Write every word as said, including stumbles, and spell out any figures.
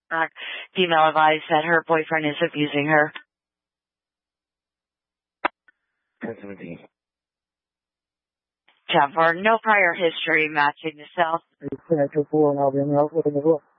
Uh, female advised that her boyfriend is abusing her. ten seventeen. ten four, no prior history matching the cell. ten four, and I'll be in the house with the